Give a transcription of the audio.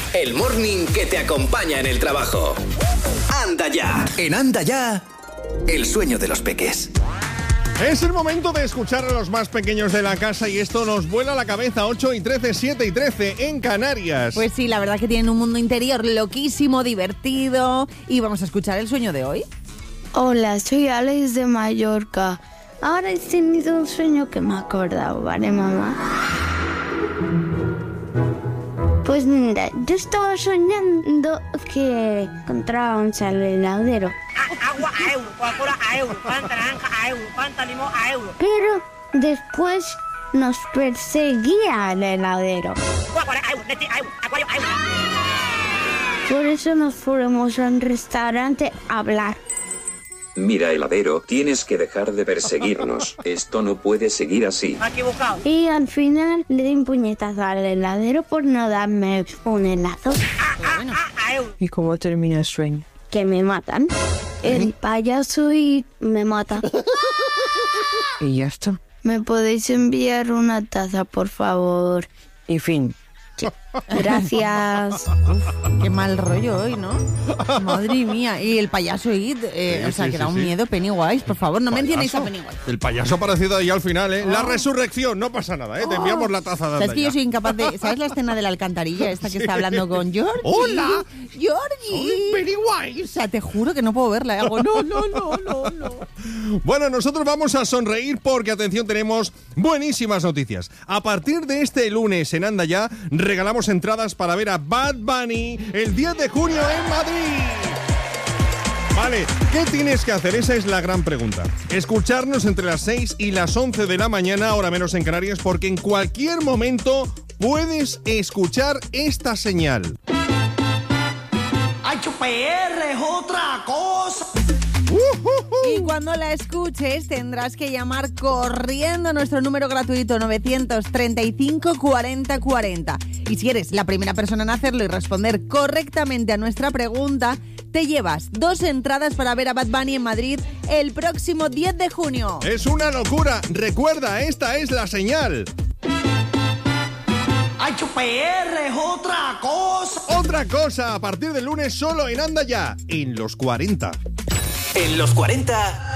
el morning que te acompaña en el trabajo. Anda ya. En Anda ya, el sueño de los peques. Es el momento de escuchar a los más pequeños de la casa y esto nos vuela la cabeza. 8 y 13, 7 y 13 en Canarias. Pues sí, la verdad que tienen un mundo interior loquísimo, divertido. Y vamos a escuchar el sueño de hoy. Hola, soy Alex de Mallorca. Ahora he tenido un sueño que me ha acordado, ¿vale, mamá? Pues mira, yo estaba soñando que encontrábamos al heladero. Agua a euro, Coca-Cola a euro, Fanta naranja a euro, Fanta limón a euro. Pero después nos perseguía el heladero. Coca-Cola a euro, leche a euro, acuario a euro. Por eso nos fuimos a un restaurante a hablar. Mira, heladero, tienes que dejar de perseguirnos. Esto no puede seguir así. Equivocado. Y al final le di un puñetazo al heladero por no darme un helado. A euro. ¿Y cómo termina el sueño? Que me matan. El payaso y me mata. Y ya está. ¿Me podéis enviar una taza, por favor? Y fin. Gracias. Qué mal rollo hoy, ¿no? Madre mía. Y el payaso It, o sea, que da un miedo. Pennywise, por favor, no mencionéis a Pennywise. El payaso ha aparecido ahí al final, ¿eh? La resurrección, no pasa nada, ¿eh? Te enviamos la taza de ¿Sabes Anda que yo ya. soy incapaz de... ¿Sabes la escena de la alcantarilla esta que está hablando con Georgie? ¡Hola! ¡Georgie! Pennywise. O sea, te juro que no puedo verla. Y hago, no. Bueno, nosotros vamos a sonreír porque, atención, tenemos buenísimas noticias. A partir de este lunes en Anda Ya, regalamos entradas para ver a Bad Bunny el 10 de junio en Madrid. Vale, ¿qué tienes que hacer? Esa es la gran pregunta. Escucharnos entre las 6 y las 11 de la mañana, hora menos en Canarias, porque en cualquier momento puedes escuchar esta señal. HPR es otra cosa. Y cuando la escuches tendrás que llamar corriendo a nuestro número gratuito 935 40 40. Y si eres la primera persona en hacerlo y responder correctamente a nuestra pregunta, te llevas 2 entradas para ver a Bad Bunny en Madrid el próximo 10 de junio. Es una locura. Recuerda, esta es la señal. HPR es otra cosa. Otra cosa, a partir del lunes solo en Anda Ya, en los 40. En los 40